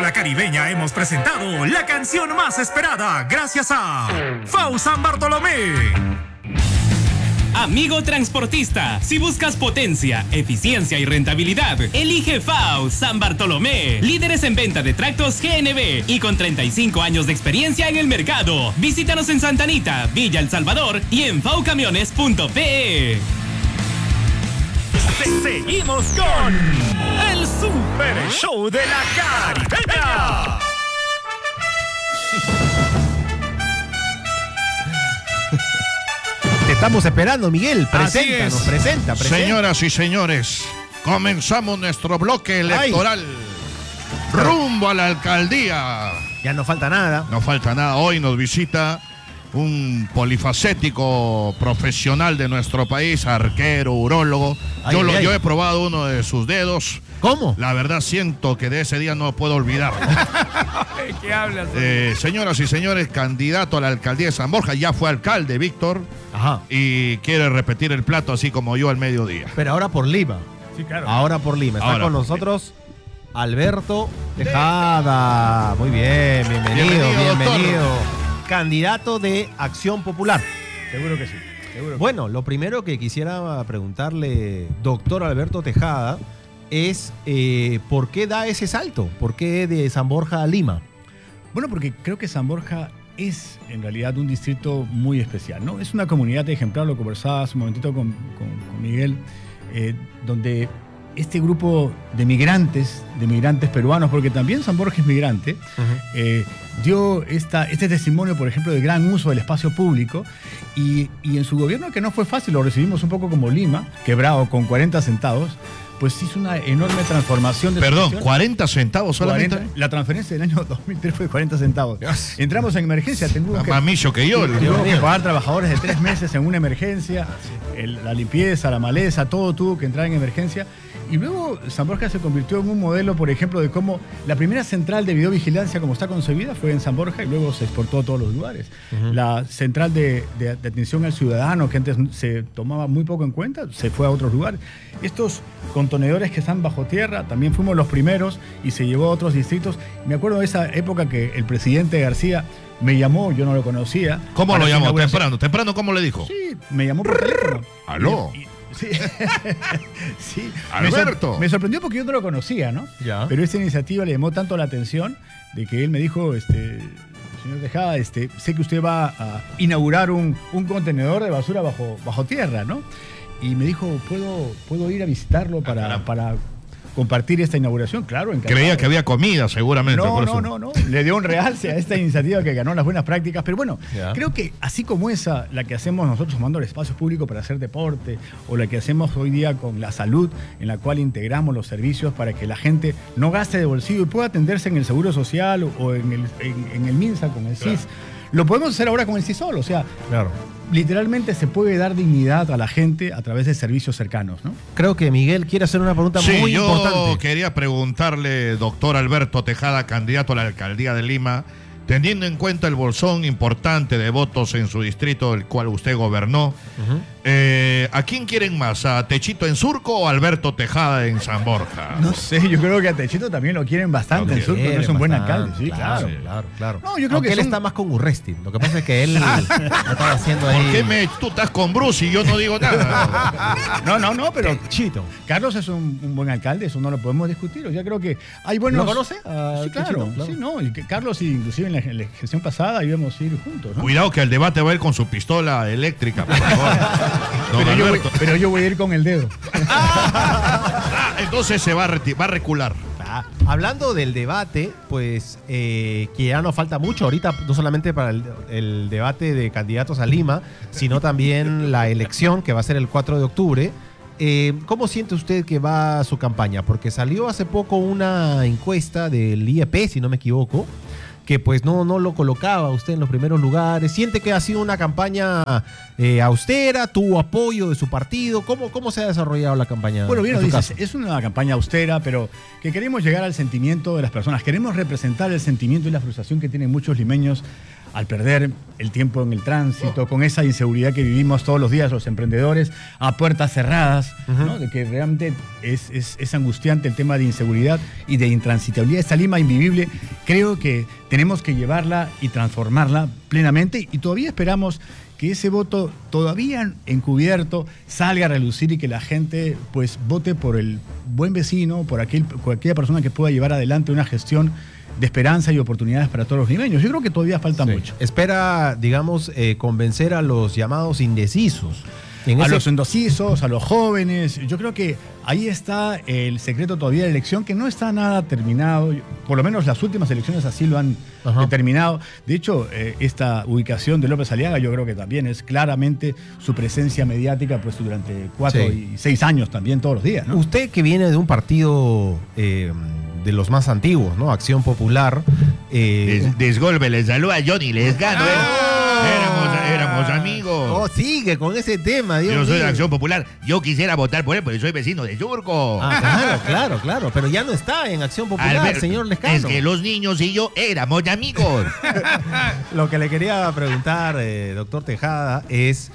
La Caribeña hemos presentado la canción más esperada gracias a FAU San Bartolomé. Amigo transportista, si buscas potencia, eficiencia y rentabilidad, elige FAU San Bartolomé. Líderes en venta de tractos GNB y con 35 años de experiencia en el mercado. Visítanos en Santa Anita, Villa El Salvador y en faucamiones.pe. Seguimos con el Super Show de la Caribeña. Te estamos esperando, Miguel. Preséntanos, presenta. Señoras y señores, comenzamos nuestro bloque electoral. Rumbo a la alcaldía. Ya no falta nada. No falta nada. Hoy nos visita un polifacético profesional de nuestro país, arquero, urólogo. Yo he probado uno de sus dedos. ¿Cómo? La verdad siento que de ese día no puedo olvidar. ¿Qué hablas? Señoras y señores, candidato a la alcaldía de San Borja. Ya fue alcalde, Víctor. Ajá. Y quiere repetir el plato así como yo al mediodía. Pero ahora por Lima. Sí, claro. Ahora por Lima. Está con nosotros Alberto Tejada. Muy bien, bienvenido. Candidato de Acción Popular. Seguro que sí. Bueno, lo primero que quisiera preguntarle, doctor Alberto Tejada, es ¿por qué da ese salto? ¿Por qué de San Borja a Lima? Bueno, porque creo que San Borja es en realidad un distrito muy especial, ¿no? Es una comunidad ejemplar, lo conversaba hace un momentito con Miguel, donde este grupo de migrantes peruanos, porque también San Borja es migrante, dio este testimonio, por ejemplo, de gran uso del espacio público y en su gobierno, que no fue fácil, lo recibimos un poco como Lima, quebrado con 40 centavos, pues hizo una enorme transformación de... Perdón, 40 centavos solamente. 40, la transferencia del año 2003 fue de 40 centavos. Dios. Entramos en emergencia, Mamillo que yo. Tuvo que pagar trabajadores de 3 meses en una emergencia, la limpieza, la maleza, todo tuvo que entrar en emergencia. Y luego San Borja se convirtió en un modelo, por ejemplo, de cómo la primera central de videovigilancia como está concebida fue en San Borja y luego se exportó a todos los lugares. La central de atención al ciudadano, que antes se tomaba muy poco en cuenta, se fue a otros lugares. Estos contenedores que están bajo tierra, también fuimos los primeros y se llevó a otros distritos. Me acuerdo de esa época que el presidente García me llamó, yo no lo conocía. ¿Cómo lo llamó? ¿Temprano cómo le dijo? Sí, me llamó por teléfono. ¿Aló? Sí. Sí. Alberto. Me sorprendió porque yo no lo conocía, ¿no? Ya. Pero esta iniciativa le llamó tanto la atención de que él me dijo, señor Tejada, sé que usted va a inaugurar un contenedor de basura bajo tierra, ¿no? Y me dijo, ¿puedo ir a visitarlo para compartir esta inauguración? Claro, encantado. Creía que había comida, seguramente. No. Le dio un realce a esta iniciativa que ganó las buenas prácticas. Pero bueno, creo que así como esa, la que hacemos nosotros tomando el espacio público para hacer deporte, o la que hacemos hoy día con la salud, en la cual integramos los servicios para que la gente no gaste de bolsillo y pueda atenderse en el Seguro Social o en el MINSA con el CIS. Lo podemos hacer ahora con el CISOL, o sea, literalmente se puede dar dignidad a la gente a través de servicios cercanos, ¿no? Creo que Miguel quiere hacer una pregunta muy importante. Yo quería preguntarle, doctor Alberto Tejada, candidato a la alcaldía de Lima, teniendo en cuenta el bolsón importante de votos en su distrito, el cual usted gobernó, ¿a quién quieren más? ¿A Techito en Surco o a Alberto Tejada en San Borja? No sé, yo creo que a Techito también lo quieren bastante en Surco, no es un buen alcalde, sí, claro. No, yo creo Aunque que él está más con Urresti. Lo que pasa es que él lo está haciendo ahí. ¿Por qué tú estás con Bruce y yo no digo nada? No, pero Techito. Carlos es un buen alcalde, eso no lo podemos discutir. Yo creo que hay buenos... ¿Lo conoce? Sí, claro. Sí, no, y que Carlos, inclusive en la gestión pasada íbamos a ir juntos, ¿no? Cuidado que el debate va a ir con su pistola eléctrica, por favor. Pero yo voy a ir con el dedo. Entonces se va a recular. Hablando del debate, pues que ya no falta mucho ahorita, no solamente para el debate de candidatos a Lima, sino también la elección que va a ser el 4 de octubre. ¿Cómo siente usted que va su campaña? Porque salió hace poco una encuesta del IEP, si no me equivoco, que pues no lo colocaba usted en los primeros lugares. ¿Siente que ha sido una campaña austera? ¿Tuvo apoyo de su partido? ¿Cómo se ha desarrollado la campaña? Bueno, bien lo dices, es una campaña austera, pero que queremos llegar al sentimiento de las personas. Queremos representar el sentimiento y la frustración que tienen muchos limeños al perder el tiempo en el tránsito, con esa inseguridad que vivimos todos los días los emprendedores a puertas cerradas, ¿no? De que realmente es angustiante el tema de inseguridad y de intransitabilidad. Esta Lima invivible, creo que tenemos que llevarla y transformarla plenamente, y todavía esperamos que ese voto todavía encubierto salga a relucir y que la gente pues vote por el buen vecino, por aquella persona que pueda llevar adelante una gestión de esperanza y oportunidades para todos los limeños. Yo creo que todavía falta mucho. Espera, digamos, convencer a los llamados indecisos. Los indecisos, a los jóvenes. Yo creo que ahí está el secreto todavía de la elección, que no está nada terminado. Por lo menos las últimas elecciones así lo han determinado. De hecho, esta ubicación de López Aliaga yo creo que también es claramente su presencia mediática pues durante 4 y 6 años también todos los días, ¿no? Usted que viene de un partido de los más antiguos, ¿no? Acción Popular. Desgolpe, les saluda a Johnny, les gano. Éramos amigos. Oh, sigue con ese tema, Dios Yo soy de mío. Acción Popular. Yo quisiera votar por él porque soy vecino de Yurco. Claro. Pero ya no está en Acción Popular, Albert, señor Lescano. es que los niños y yo éramos amigos. Lo que le quería preguntar, doctor Tejada, es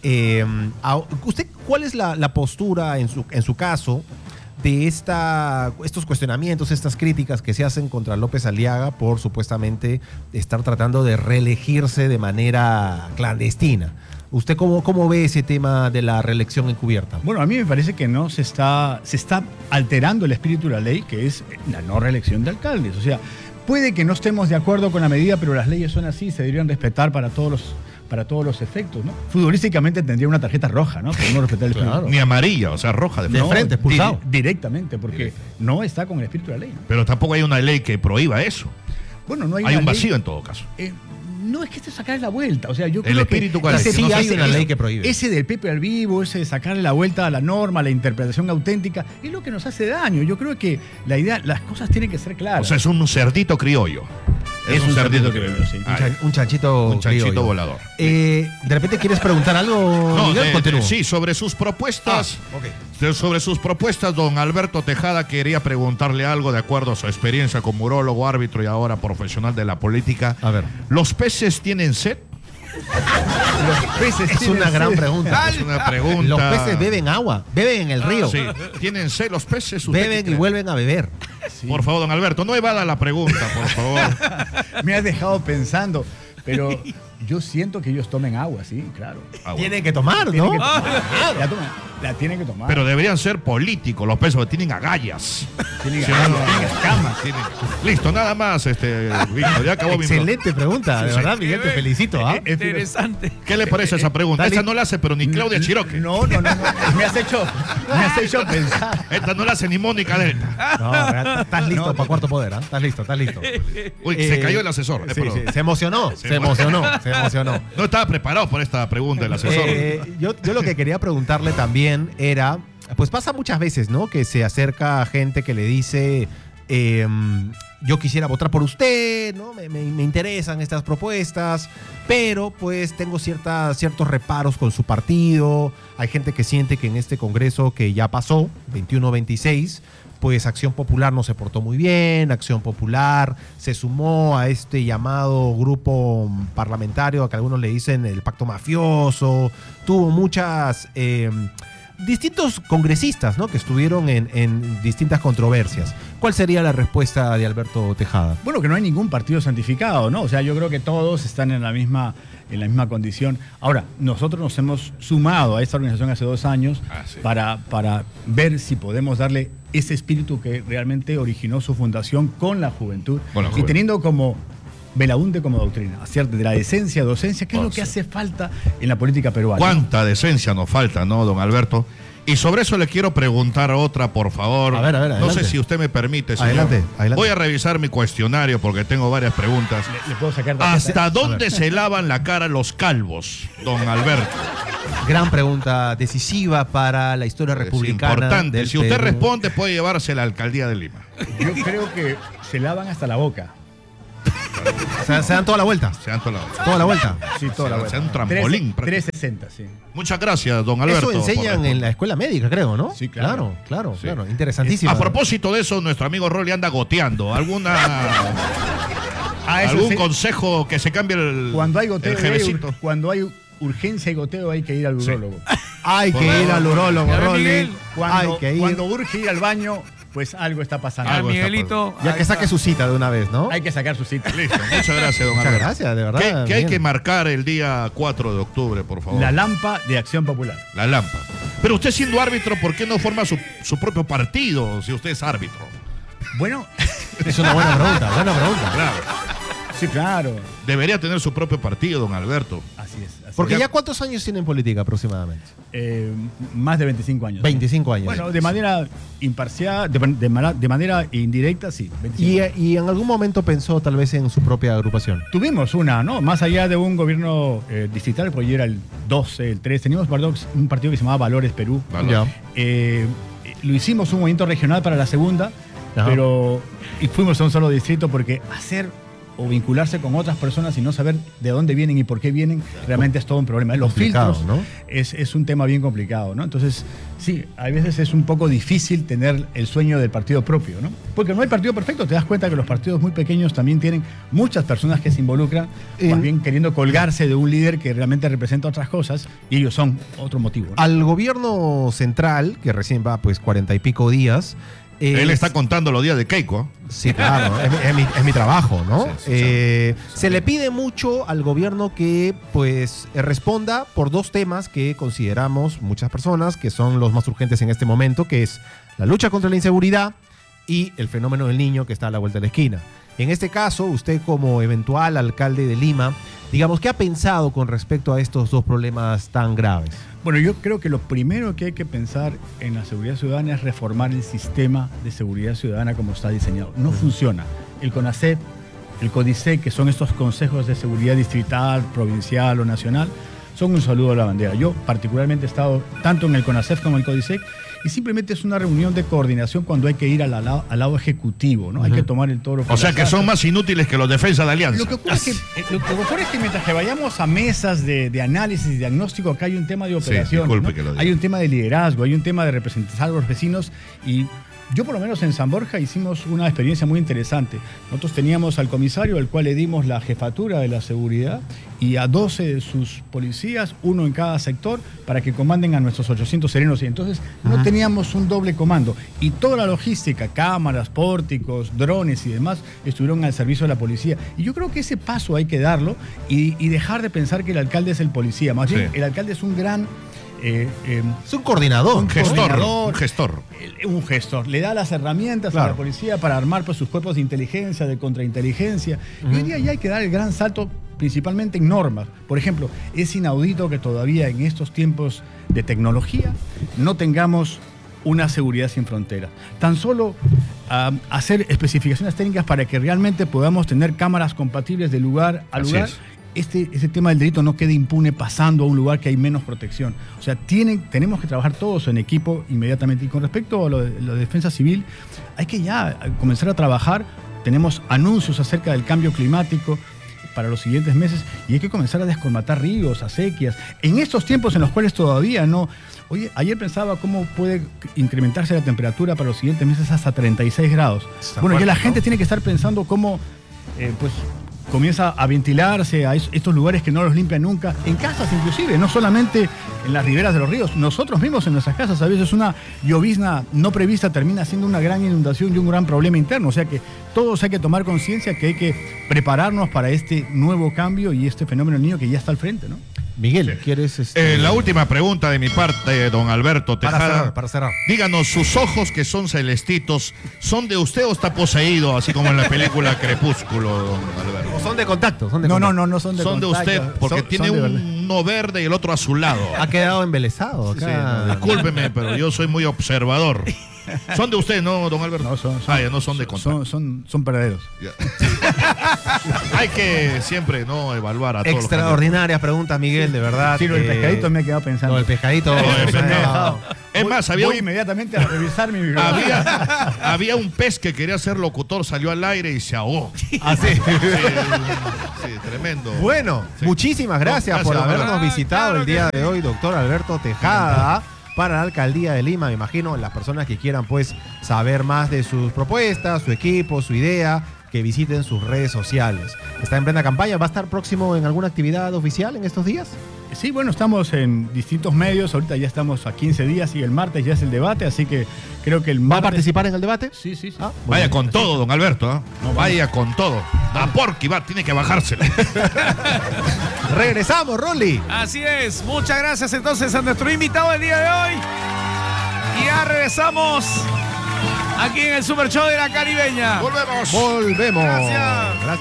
usted, ¿cuál es la postura en su caso de estos cuestionamientos, estas críticas que se hacen contra López Aliaga por supuestamente estar tratando de reelegirse de manera clandestina? ¿Usted cómo ve ese tema de la reelección encubierta? Bueno, a mí me parece que no se está alterando el espíritu de la ley, que es la no reelección de alcaldes. O sea, puede que no estemos de acuerdo con la medida, pero las leyes son así, se deberían respetar para todos los efectos, ¿no? Futbolísticamente tendría una tarjeta roja, ¿no? Por no respetar el Claro. Ni amarilla, o sea, roja de frente. frente, expulsado. Directamente, porque no está con el espíritu de la ley, ¿no? Pero tampoco hay una ley que prohíba eso. Bueno, no hay Hay una un ley- vacío en todo caso. No es que este sacarle la vuelta, o sea, yo El creo espíritu, que ¿cuál es? ese- Sí, no sé hay si- una ley que prohíbe. Ese del Pepe al vivo, ese de sacarle la vuelta a la norma, a la interpretación auténtica, es lo que nos hace daño. Yo creo que la idea, las cosas tienen que ser claras. O sea, es un cerdito criollo. Es un cerdito criollo, sí. Un chanchito Un chanchito criollo. volador. ¿De repente quieres preguntar algo, No, Miguel? Continúo. sí, sobre sus propuestas. Ok. Sobre sus propuestas, don Alberto Tejada quería preguntarle algo de acuerdo a su experiencia como urólogo, árbitro y ahora profesional de la política. A ver. ¿Los peces tienen sed? Los peces Es tienen una gran sed. pregunta. Es una pregunta. Los peces beben agua, beben en el río. Sí. ¿Tienen sed los peces? ¿Usted qué Beben y cree? vuelven a beber. Por favor, don Alberto, no evada la pregunta, por favor. Me has dejado pensando, pero yo siento que ellos tomen agua, sí, claro. Bueno. Tienen que tomar, Tienen ¿no? que tomar. La tienen que tomar. Pero deberían ser políticos los peces, porque tienen agallas. tienen, Sí, tienen no. escamas. Listo, nada más, Víctor, ya acabó mi Excelente pregunta, de Sí, verdad, sí. Miguel, te felicito. ¿Ah? Interesante. ¿Qué le parece esa pregunta? Dale. Esta no la hace, pero ni Claudia Chiroque. No. Me has hecho pensar. Esta no la hace ni Mónica Delta. No, ¿verdad? Estás listo No, para cuarto poder, ¿ah? Estás listo. Uy, se cayó el asesor. Sí, perdón. sí, se emocionó. No estaba preparado por esta pregunta el asesor. Yo lo que quería preguntarle también era, pues pasa muchas veces, ¿no? Que se acerca gente que le dice, yo quisiera votar por usted, ¿no? Me interesan estas propuestas, pero pues tengo ciertos reparos con su partido. Hay gente que siente que en este congreso que ya pasó, 21-26, pues Acción Popular no se portó muy bien, Acción Popular se sumó a este llamado grupo parlamentario que algunos le dicen el pacto mafioso, tuvo muchas distintos congresistas, ¿no? Que estuvieron en distintas controversias. ¿Cuál sería la respuesta de Alberto Tejada? Bueno, que no hay ningún partido santificado, ¿no? O sea, yo creo que todos están en la misma condición. Ahora, nosotros nos hemos sumado a esta organización hace 2 años Sí. para ver si podemos darle ese espíritu que realmente originó su fundación con la juventud. Con la y juventud. teniendo como Belaunte como doctrina, ¿cierto? De la decencia, docencia, que es lo que hace falta en la política peruana. ¿Cuánta decencia nos falta, no, don Alberto? Y sobre eso le quiero preguntar otra, por favor. A ver, No adelante. sé si usted me permite, señor. Adelante. Voy a revisar mi cuestionario porque tengo varias preguntas. ¿Le puedo sacar tarjeta? ¿Hasta dónde se lavan la cara los calvos, don Alberto? Gran pregunta decisiva para la historia Es republicana. importante. del Si usted Perú. responde, puede llevarse a la alcaldía de Lima. Yo creo que se lavan hasta la boca. Se dan toda la vuelta. Se dan toda la- Toda la vuelta. Sí, toda la Se vuelta. hace un trampolín, 360, sí. Muchas gracias, don Alberto. Eso enseñan por en la escuela médica, creo, ¿no? Sí, claro. Claro. Sí. Interesantísimo. A propósito de eso, nuestro amigo Rolly anda goteando. ¿Algún consejo que se cambie el Cuando hay goteo, el jevecito? cuando hay urgencia y goteo, hay que ir al urólogo. Hay que ir al urólogo, Rolly. Cuando urge ir al baño, pues algo está pasando. Algo está Miguelito. Ya que saque su cita de una vez, ¿no? Hay que sacar su cita. Listo, muchas gracias, don Muchas Alberto. gracias, de verdad. ¿Qué hay bien. que marcar el día 4 de octubre, por favor? La Lampa de Acción Popular. La Lampa. Pero usted siendo árbitro, ¿por qué no forma su propio partido si usted es árbitro? Bueno, Es una buena pregunta, Claro. sí, claro. Debería tener su propio partido, don Alberto. Así es. Porque ya ¿cuántos años tiene en política aproximadamente? Más de 25 años. 25 años. Bueno, de manera imparcial, de manera indirecta, sí. 25. Y en algún momento pensó tal vez en su propia agrupación. Tuvimos una, ¿no? Más allá de un gobierno distrital, porque era el 12, el 13, teníamos un partido que se llamaba Valores Perú. Vale. Ya. Lo hicimos un movimiento regional para la segunda, Ajá. y fuimos a un solo distrito porque hacer o vincularse con otras personas y no saber de dónde vienen y por qué vienen, realmente es todo un problema. Los Complicado, filtros ¿no? es un tema bien complicado, ¿no? Entonces, sí, a veces es un poco difícil tener el sueño del partido propio, ¿no? Porque no hay partido perfecto, te das cuenta que los partidos muy pequeños también tienen muchas personas que se involucran, más bien queriendo colgarse de un líder que realmente representa otras cosas, y ellos son otro motivo, ¿no? Al gobierno central, que recién va pues 40 y pico días. Él está contando los días de Keiko. Sí, claro, es mi trabajo, ¿no? Sí, se le pide mucho al gobierno que pues responda por dos temas que consideramos muchas personas que son los más urgentes en este momento, que es la lucha contra la inseguridad y el fenómeno del niño que está a la vuelta de la esquina. En este caso, usted como eventual alcalde de Lima, digamos, ¿qué ha pensado con respecto a estos dos problemas tan graves? Bueno, yo creo que lo primero que hay que pensar en la seguridad ciudadana es reformar el sistema de seguridad ciudadana como está diseñado. No funciona. El CONACEP, el CODISEC, que son estos consejos de seguridad distrital, provincial o nacional, son un saludo a la bandera. Yo particularmente he estado tanto en el CONACEP como en el CODISEC, y simplemente es una reunión de coordinación cuando hay que ir al lado ejecutivo, ¿no? Hay que tomar el toro por O sea las que son astas. más inútiles que los defensas de Alianza. Lo que ocurre es que mientras que vayamos a mesas de análisis y diagnóstico, acá hay un tema de operación, disculpe ¿no? que lo diga. Hay un tema de liderazgo, hay un tema de representar a los vecinos, y yo por lo menos en San Borja hicimos una experiencia muy interesante. Nosotros teníamos al comisario al cual le dimos la jefatura de la seguridad y a 12 de sus policías, uno en cada sector, para que comanden a nuestros 800 serenos. Y entonces no teníamos un doble comando. Y toda la logística, cámaras, pórticos, drones y demás, estuvieron al servicio de la policía. Y yo creo que ese paso hay que darlo y dejar de pensar que el alcalde es el policía. Más bien, Sí. el alcalde es un gran... Es un coordinador. Un gestor. Un gestor. Le da las herramientas Claro. a la policía para armar pues, sus cuerpos de inteligencia, de contrainteligencia. Y hoy día ya hay que dar el gran salto principalmente en normas. Por ejemplo, es inaudito que todavía en estos tiempos de tecnología no tengamos una seguridad sin fronteras. Tan solo hacer especificaciones técnicas para que realmente podamos tener cámaras compatibles de lugar a Así lugar. es. Ese tema del delito no quede impune pasando a un lugar que hay menos protección. O sea, tenemos que trabajar todos en equipo inmediatamente. Y con respecto a lo de defensa civil, hay que ya comenzar a trabajar. Tenemos anuncios acerca del cambio climático para los siguientes meses y hay que comenzar a descolmatar ríos, acequias. En estos tiempos en los cuales todavía no... Oye, ayer pensaba cómo puede incrementarse la temperatura para los siguientes meses hasta 36 grados. Está Bueno, fuerte, ya la ¿no? gente tiene que estar pensando cómo... pues comienza a ventilarse a estos lugares que no los limpian nunca, en casas inclusive, no solamente en las riberas de los ríos. Nosotros mismos en nuestras casas, a veces una llovizna no prevista termina siendo una gran inundación y un gran problema interno. O sea que todos hay que tomar conciencia que hay que prepararnos para este nuevo cambio y este fenómeno del niño que ya está al frente, ¿no? Miguel, ¿quieres...? La última pregunta de mi parte, don Alberto Tejada. Para cerrar. Díganos, sus ojos que son celestitos, ¿son de usted o está poseído, así como en la película Crepúsculo, don Alberto? O son de contacto, son de No contacto. son de Son de contacto. usted, porque Son tiene de verdad. uno verde y el otro azulado. Ha quedado embelesado Sí, acá. no, discúlpeme, pero yo soy muy observador. Son de usted, ¿no, don Alberto? No, son Ya no son de contacto. son verdaderos. Ya. Hay que siempre no evaluar a todos los Extraordinarias preguntas, Miguel, de verdad. Sí, lo del pescadito me he quedado pensando. Lo del pescadito. No, me ese ha no. dejado. Es más, había Voy un, inmediatamente a revisar mi bibliografía. había un pez que quería ser locutor, salió al aire y se ahogó. Así. Sí, tremendo. Bueno, Sí. muchísimas gracias, Gracias, por don habernos Alberto. visitado Claro el que día sí. de hoy, doctor Alberto Tejada, para la alcaldía de Lima. Me imagino las personas que quieran pues saber más de sus propuestas, su equipo, su idea, que visiten sus redes sociales. Está en plena campaña. ¿Va a estar próximo en alguna actividad oficial en estos días? Sí, bueno, estamos en distintos medios. Ahorita ya estamos a 15 días y el martes ya es el debate, así que creo que el martes... ¿Va a participar en el debate? Sí. Vaya con todo, don Alberto. ¿Eh? No, vaya con todo. A Porky tiene que bajársela. Regresamos, Rolly. Así es. Muchas gracias entonces a nuestro invitado del día de hoy. Y ya regresamos aquí en el Super Show de la Caribeña. Volvemos. Gracias.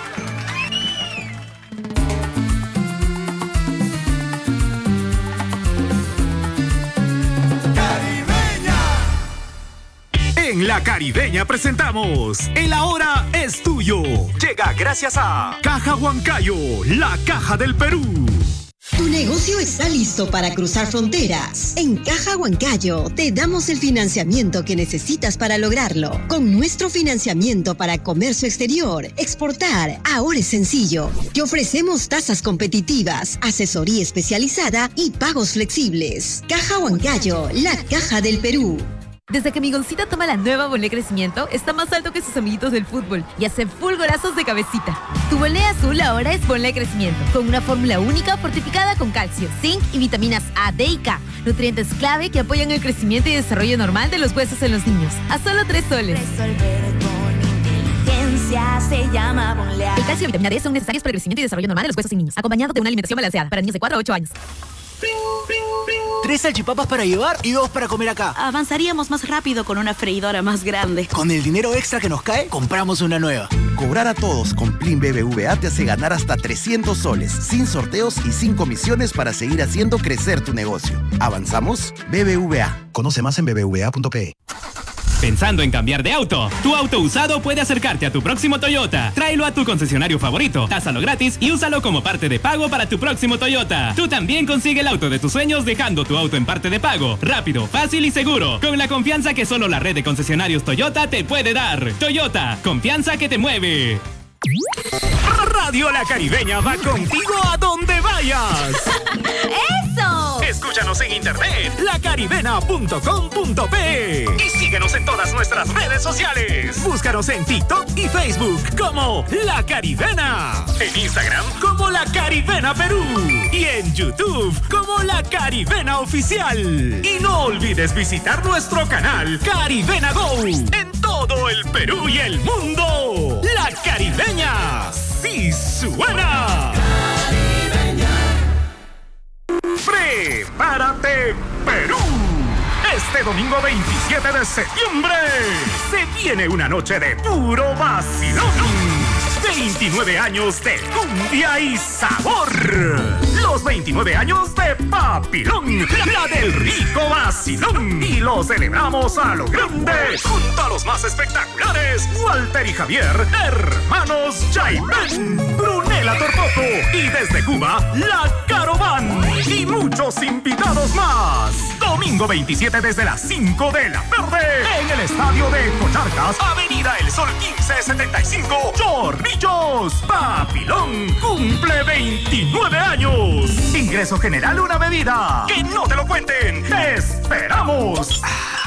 En La Caribeña presentamos El Ahora es Tuyo. Llega gracias a Caja Huancayo, la caja del Perú. Tu negocio está listo para cruzar fronteras. En Caja Huancayo te damos el financiamiento que necesitas para lograrlo. Con nuestro financiamiento para comercio exterior, exportar, ahora es sencillo. Te ofrecemos tasas competitivas, asesoría especializada y pagos flexibles. Caja Huancayo, la caja del Perú. Desde que mi golcita toma la nueva Bolé Crecimiento, está más alto que sus amiguitos del fútbol y hace full golazos de cabecita. Tu Bolé azul ahora es Bolé Crecimiento, con una fórmula única fortificada con calcio, zinc y vitaminas A, D y K, nutrientes clave que apoyan el crecimiento y desarrollo normal de los huesos en los niños. A solo 3 soles. Resolver con inteligencia se llama Bonlear. El calcio y vitamina D son necesarios para el crecimiento y desarrollo normal de los huesos en niños, acompañado de una alimentación balanceada para niños de 4 a 8 años. 3 salchipapas para llevar y 2 para comer acá. Avanzaríamos más rápido con una freidora más grande. Con el dinero extra que nos cae, compramos una nueva. Cobrar a todos con Plin BBVA te hace ganar hasta 300 soles, sin sorteos y sin comisiones para seguir haciendo crecer tu negocio. ¿Avanzamos? BBVA. Conoce más en bbva.pe. Pensando en cambiar de auto, tu auto usado puede acercarte a tu próximo Toyota. Tráelo a tu concesionario favorito, tásalo gratis y úsalo como parte de pago para tu próximo Toyota. Tú también consigue el auto de tus sueños dejando tu auto en parte de pago. Rápido, fácil y seguro, con la confianza que solo la red de concesionarios Toyota te puede dar. Toyota, confianza que te mueve. Radio La Caribeña va contigo a donde vayas. ¡Eso! Escúchanos en internet, lacaribena.com.pe y síguenos en todas nuestras redes sociales. Búscanos en TikTok y Facebook como La Caribena, en Instagram como La Caribena Perú y en YouTube como La Caribena Oficial. Y no olvides visitar nuestro canal Caribena Go en todo el Perú y el mundo. La Caribeña sí suena. ¡Prepárate, Perú! Este domingo 27 de septiembre se viene una noche de puro vacilón. 29 años de cumbia y sabor. Los 29 años de Papilón, la del rico vacilón. Y lo celebramos a lo grande junto a los más espectaculares Walter y Javier, hermanos Jaimén, Brunella Tortoco y desde Cuba, La Caroban. Y muchos invitados más. Domingo 27 desde las 5 de la tarde en el estadio de Cocharcas, Avenida El Sol 1575, Chorrillos. Papilón cumple 29 años. Ingreso general una bebida. Que no te lo cuenten. ¡Te esperamos!